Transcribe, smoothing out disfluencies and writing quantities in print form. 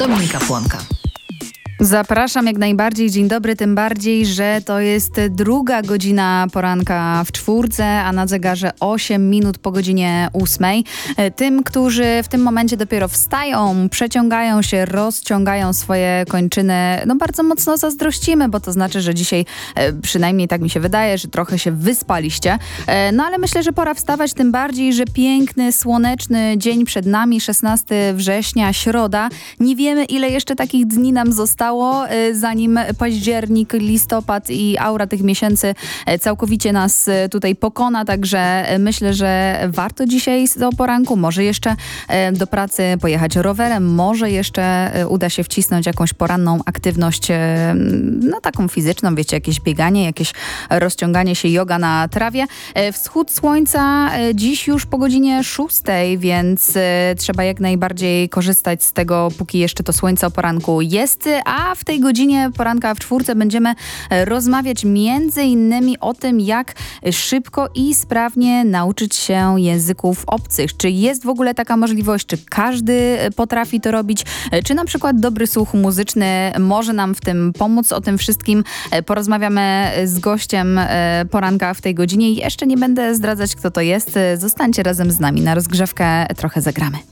Dominika Płonka. Zapraszam jak najbardziej, dzień dobry, tym bardziej, że to jest 2 godzina poranka w 4, a na zegarze 8 minut po godzinie 8. Tym, którzy w tym momencie dopiero wstają, przeciągają się, rozciągają swoje kończyny, no bardzo mocno zazdrościmy, bo to znaczy, że dzisiaj, przynajmniej tak mi się wydaje, że trochę się wyspaliście. No ale myślę, że pora wstawać, tym bardziej, że piękny, słoneczny dzień przed nami, 16 września, środa. Nie wiemy, ile jeszcze takich dni nam zostało, zanim październik, listopad i aura tych miesięcy całkowicie nas tutaj pokona, także myślę, że warto dzisiaj do poranku, może jeszcze do pracy pojechać rowerem, może jeszcze uda się wcisnąć jakąś poranną aktywność, no taką fizyczną, wiecie, jakieś bieganie, jakieś rozciąganie się, joga na trawie. Wschód słońca dziś już po godzinie 6, więc trzeba jak najbardziej korzystać z tego, póki jeszcze to słońce o poranku jest, a w tej godzinie poranka w 4 będziemy rozmawiać między innymi o tym, jak szybko i sprawnie nauczyć się języków obcych. Czy jest w ogóle taka możliwość? Czy każdy potrafi to robić? Czy na przykład dobry słuch muzyczny może nam w tym pomóc? O tym wszystkim porozmawiamy z gościem poranka w tej godzinie i jeszcze nie będę zdradzać, kto to jest. Zostańcie razem z nami. Na rozgrzewkę trochę zagramy.